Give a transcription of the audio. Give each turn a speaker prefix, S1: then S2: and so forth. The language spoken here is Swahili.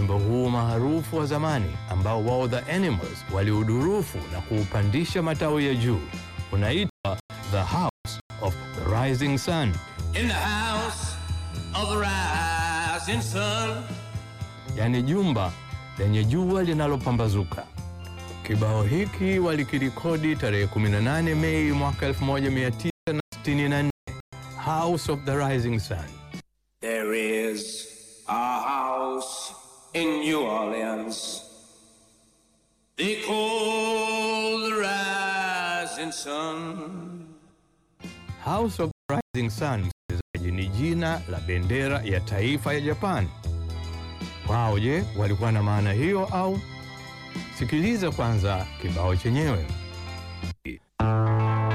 S1: wimbo huu maarufu wa zamani ambao wao The Animals waliudurufu na kuupandisha matawi ya juu unaitwa The House of the Rising Sun.
S2: In the house of the rising sun.
S1: Yani jumba lenye jua linalopambazuka. Kibao hiki walikirekodi tarehe 18 Mei mwaka 1964. House of the Rising Sun.
S2: There is a house in New Orleans they call the Rising Sun.
S1: House of the Rising Sun ni jina la bendera ya taifa ya Japan. Wao je, walikuwa na maana hiyo au? Sikiliza kwanza kibao chenyewe.